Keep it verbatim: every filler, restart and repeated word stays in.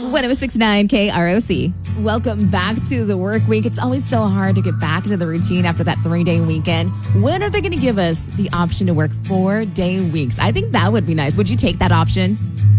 one oh six point nine K R O C. Welcome back to the work week. It's always so hard to get back into the routine after that three-day weekend. When are they going to give us the option to work four-day weeks? I think that would be nice. Would you take that option?